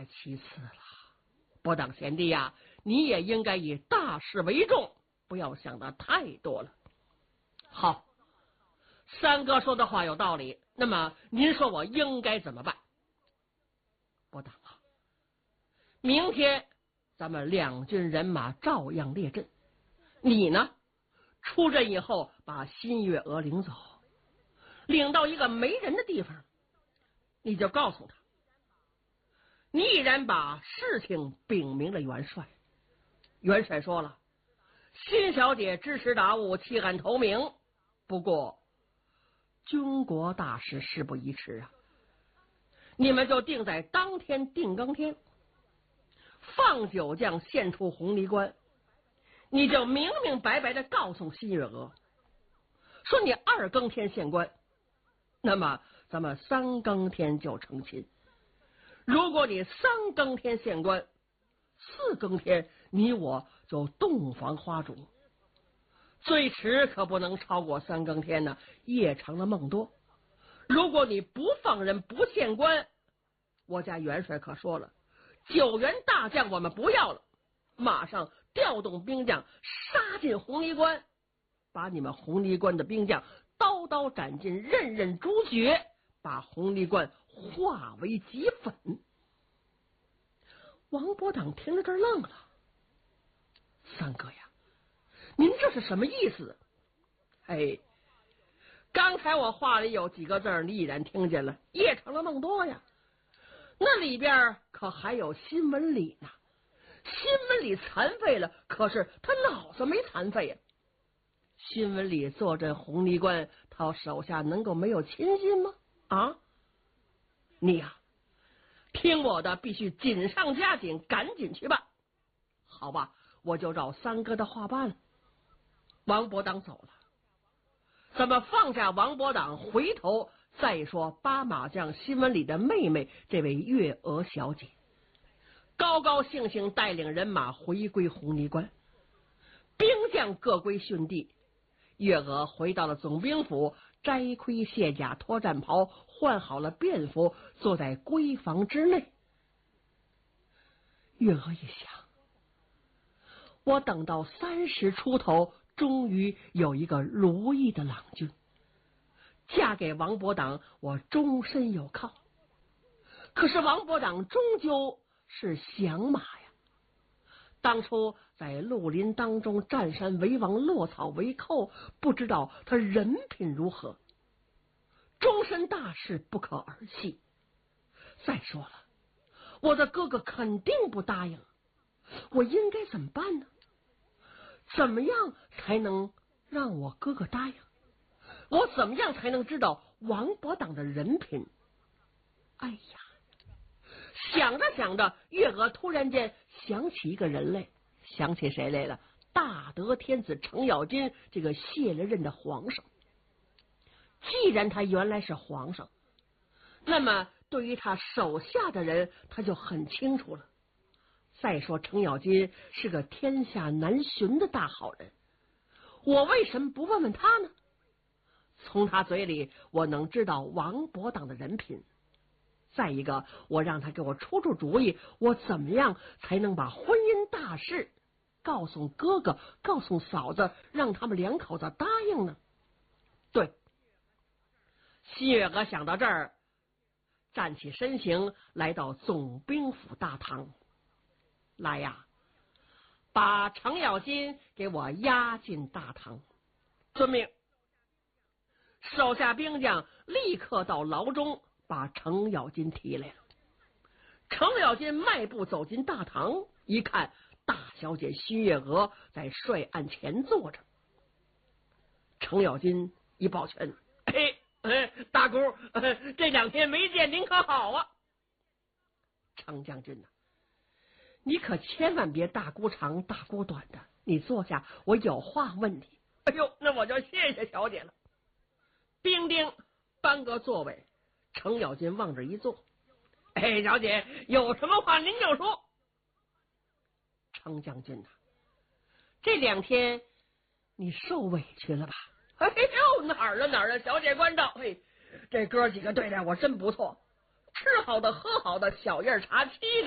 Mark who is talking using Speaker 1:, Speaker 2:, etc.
Speaker 1: 其次了。伯当贤弟呀，你也应该以大事为重，不要想的太多了。好，三哥说的话有道理，那么您说我应该怎么办？伯当啊，明天咱们两军人马照样列阵，你呢出阵以后把新月娥领走，领到一个没人的地方，你就告诉他，你已然把事情禀明了元帅。元帅说了，新小姐知识达悟，弃暗投明，不过军国大事事不宜迟啊，你们就定在当天定更天，放九将献出红泥关，你就明明白白的告诉新月娥，说你二更天献关，那么咱们三更天就成亲。如果你三更天献关，四更天你我就洞房花烛，最迟可不能超过三更天呢，夜长了梦多。如果你不放人不献关，我家元帅可说了，9员大将我们不要了，马上调动兵将杀进红泥关，把你们红泥关的兵将刀刀斩尽，刃刃诛绝，把红泥关化为齑粉。王伯当听了这儿愣了，三哥呀，您这是什么意思？哎，刚才我话里有几个字你已然听见了，夜长了梦多呀，那里边可还有新闻里呢。新闻里残废了，可是他脑子没残废呀。新闻里坐镇红泥关，他手下能够没有亲信吗？啊，你呀，听我的，必须紧上加紧，赶紧去办。好吧，我就照三哥的话办了。王伯当走了，咱们放下王伯当，回头再说八马将新闻里的妹妹这位月娥小姐，高高兴兴带领人马回归红泥关，兵将各归训地。月娥回到了总兵府，摘盔卸甲，脱战袍，换好了便服，坐在闺房之内。月娥一想，我等到30出头，终于有一个如意的郎君，嫁给王伯当，我终身有靠。可是王伯当终究是响马呀，当初在绿林当中占山为王，落草为寇，不知道他人品如何，终身大事不可儿戏。再说了，我的哥哥肯定不答应，我应该怎么办呢？怎么样才能让我哥哥答应？我怎么样才能知道王伯当的人品？哎呀，想着想着，月娥突然间想起一个人来。想起谁来了？大德天子程咬金，这个卸了任的皇上。既然他原来是皇上，那么对于他手下的人他就很清楚了。再说程咬金是个天下难寻的大好人，我为什么不问问他呢？从他嘴里我能知道王伯当的人品。再一个，我让他给我出出主意，我怎么样才能把婚姻大事告诉哥哥，告诉嫂子，让他们两口子答应呢？对，新月娥想到这儿，站起身形，来到总兵府大堂。来呀，把程咬金给我押进大堂。遵命。手下兵将立刻到牢中把程咬金提来了。程咬金迈步走进大堂，一看大小姐新月娥在帅案前坐着。程咬金一抱拳，大姑，这2天没见您可好啊？程将军呐，你可千万别大姑长大姑短的，你坐下，我有话问你。哎呦，那我就谢谢小姐了。兵丁搬个座位，程咬金往这一坐。小姐有什么话您就说。程将军呐，这2天你受委屈了吧？哎呦，哪儿啊，小姐关照。这哥几个对待我真不错，吃好的喝好的，小宴茶7个。